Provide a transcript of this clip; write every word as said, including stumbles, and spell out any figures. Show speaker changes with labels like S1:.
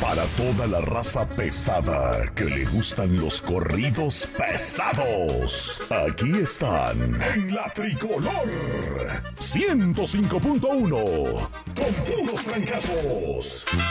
S1: Para toda la raza pesada que le gustan los corridos pesados, aquí están en la Tricolor ciento cinco punto uno con puros trancazos.